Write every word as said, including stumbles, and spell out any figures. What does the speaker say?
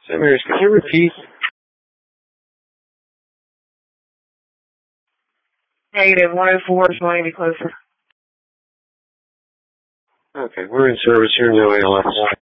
Samaris, can you repeat? Negative one oh four, so I need to be closer. Okay, we're in service here, no A L S.